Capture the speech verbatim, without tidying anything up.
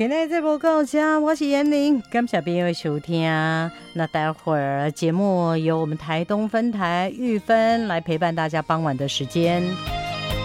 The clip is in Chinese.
今天这部到这，我是严玲，感谢朋友的收听。那待会儿节目由我们台东分台玉芬来陪伴大家傍晚的时间。